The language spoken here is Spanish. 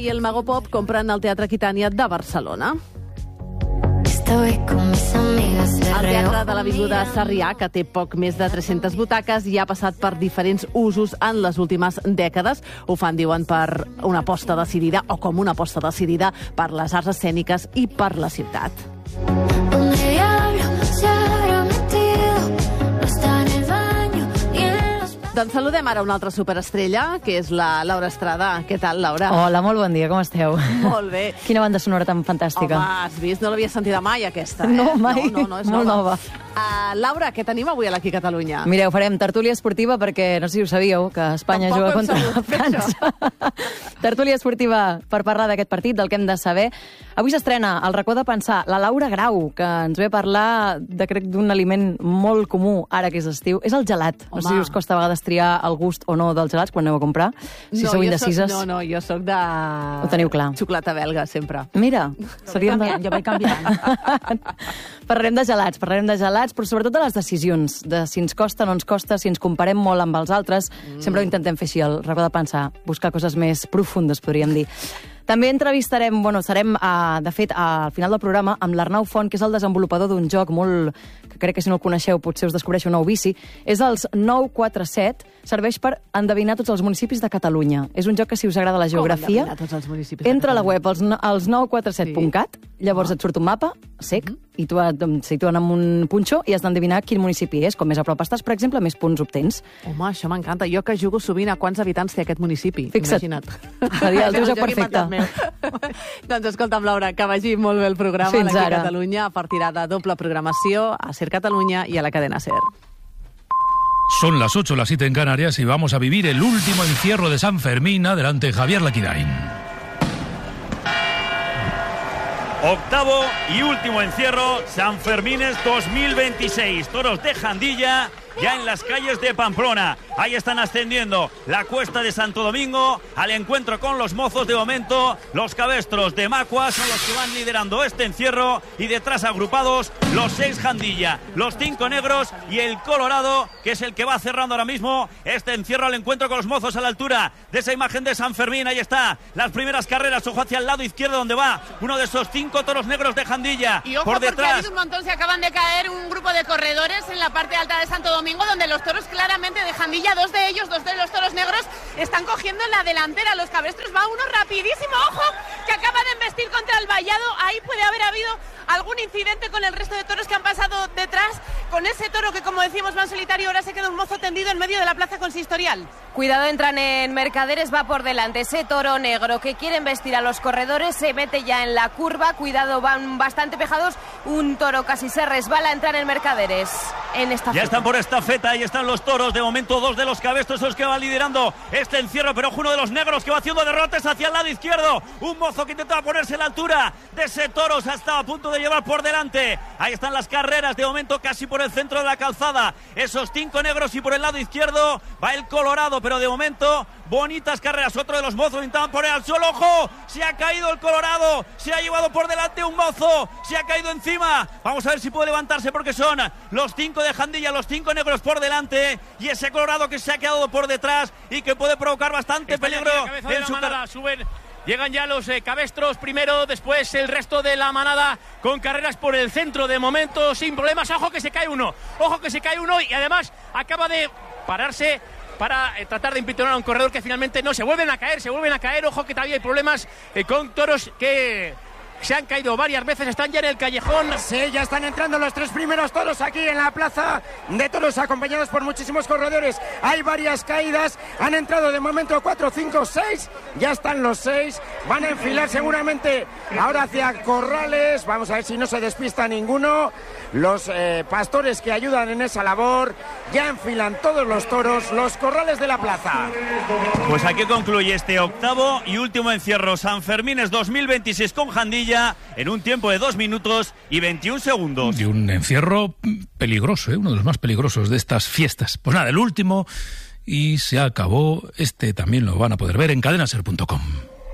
i el Mago Pop compren el Teatre Aquitània de Barcelona. El Teatre de l'Avinguda Sarrià, que té poc més de 300 butaques, ja ha passat per diferents usos en les últimes dècades. Ho fan, diuen, per una aposta decidida, o com una aposta decidida, per les arts escèniques i per la ciutat. Doncs saludem ara una altra superestrella, que és la Laura Estrada. Què tal, Laura? Hola, molt bon dia, com esteu? Molt bé. Quina banda sonora tan fantàstica. Home, has vist? No l'havia sentida mai, aquesta. No, mai. No, és molt nova. Laura, què tenim avui aquí a Catalunya? Mireu, farem tertúlia esportiva perquè, no sé si ho sabíeu, que Espanya juga contra França. Tertúlia esportiva per parlar d'aquest partit, del que hem de saber. Avui s'estrena al racó de pensar la Laura Grau, que ens ve a parlar, crec, d'un aliment molt comú ara que és estiu. És el gelat. No sé si us costa a vegades triar el gust o no dels gelats quan aneu a comprar. Si sou indecises. No, jo sóc de... Ho teniu clar. Xocolata belga, sempre. Mira, seríem de... Jo vaig canviant. Parlarem de gelats, però sobretot de les decisions, de si ens costa o no ens costa, si ens comparem molt amb els altres. Sempre ho intentem fer així, al racó de pensar, buscar coses més profundes, podríem dir. També entrevistarem, serem, de fet, al final del programa, amb l'Arnau Font, que és el desenvolupador d'un joc molt... que crec que si no el coneixeu potser us descobreixo un nou vici. És els 947, serveix per endevinar tots els municipis de Catalunya. És un joc que, si us agrada la geografia, com endevinar tots els municipis de entra a la Catalunya? web, als 947.cat, llavors et surt un mapa sec, i tu et situen amb un punxó i has d'endevinar quin municipi és. Com més a prop estàs, per exemple, més punts obtens. Home, això m'encanta. Jo que jugo sovint a quants habitants té aquest municipi. Fixa't. Imagina't. Seria el teu joc perfecte. Doncs escolta'm, Laura, que vagi molt bé el programa Fins aquí ara. a Catalunya. Partirà de doble programació a Ser Catalunya y a la cadena SER. Son las 8, las 7 en Canarias y vamos a vivir el último encierro de San Fermín. Adelante, Javier Laquidain. Octavo y último encierro, San Fermines 2026. Toros de Jandilla ya en las calles de Pamplona. Ahí están ascendiendo la cuesta de Santo Domingo al encuentro con los mozos. De momento, los cabestros de Macua son los que van liderando este encierro, y detrás agrupados los 6 Jandilla, los 5 negros y el Colorado, que es el que va cerrando ahora mismo este encierro al encuentro con los mozos a la altura de esa imagen de San Fermín. Ahí está, las primeras carreras. Ojo hacia el lado izquierdo, donde va uno de esos 5 toros negros de Jandilla. Y ojo, por porque detrás, ha habido un montón, se acaban de caer un grupo de corredores en la parte alta de Santo Domingo, donde los toros claramente de Jandilla, dos de los toros negros, están cogiendo la delantera. Los cabestros, va uno rapidísimo, ojo, que acaba de embestir contra el vallado. Ahí puede haber habido algún incidente con el resto de toros que han pasado detrás, con ese toro que, como decimos, va en solitario. Ahora se queda un mozo tendido en medio de la plaza consistorial. Cuidado, entran en Mercaderes, va por delante ese toro negro que quiere embestir a los corredores, se mete ya en la curva. Cuidado, van bastante pegados, un toro casi se resbala, entrar en Mercaderes. En esta ya están por esta feta, ahí están los toros. De momento 2 de los cabestros son los que van liderando este encierro, pero ojo, uno de los negros que va haciendo derrotes hacia el lado izquierdo. Un mozo que intentaba ponerse a la altura de ese toro, se estaba a punto de llevar por delante. Ahí están las carreras, de momento casi por el centro de la calzada. Esos 5 negros, y por el lado izquierdo va el Colorado, pero de momento bonitas carreras. Otro de los mozos intentaban poner al suelo. ¡Ojo! Se ha caído el Colorado, se ha llevado por delante un mozo, se ha caído encima. Vamos a ver si puede levantarse, porque son los 5 de Jandilla, los 5 negros por delante, y ese Colorado que se ha quedado por detrás y que puede provocar bastante peligro en su manada. Llegan ya los cabestros primero, después el resto de la manada con carreras por el centro, de momento sin problemas. Ojo que se cae uno, y además acaba de pararse para tratar de impitonar a un corredor que finalmente no. Se vuelven a caer. Ojo que todavía hay problemas con toros que se han caído varias veces, están ya en el callejón. Sí, ya están entrando los 3 primeros toros aquí en la plaza de toros, acompañados por muchísimos corredores. Hay varias caídas, han entrado de momento 4, 5, 6, ya están los 6, van a enfilar seguramente ahora hacia corrales. Vamos a ver si no se despista ninguno. Los pastores que ayudan en esa labor ya enfilan todos los toros, los corrales de la plaza. Pues aquí concluye este octavo y último encierro San Fermines 2026 con Jandilla en un tiempo de 2 minutos y 21 segundos. Y un encierro peligroso, uno de los más peligrosos de estas fiestas. Pues nada, el último, y se acabó. Este también lo van a poder ver en cadenaser.com.